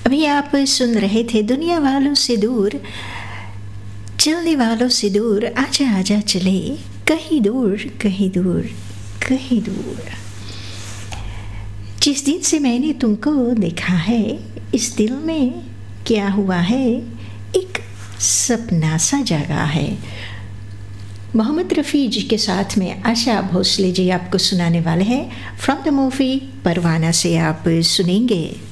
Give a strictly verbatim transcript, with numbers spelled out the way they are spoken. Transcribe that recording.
अभी आप सुन रहे थे दुनिया वालों से दूर, चलने वालों से दूर, आजा आजा चले कहीं दूर कहीं दूर कहीं दूर। जिस दिन से मैंने तुमको देखा है, इस दिल में क्या हुआ है, एक सपना सा जगा है। मोहम्मद रफ़ी जी के साथ में आशा भोसले जी आपको सुनाने वाले हैं। फ्रॉम द मूवी परवाना से आप सुनेंगे।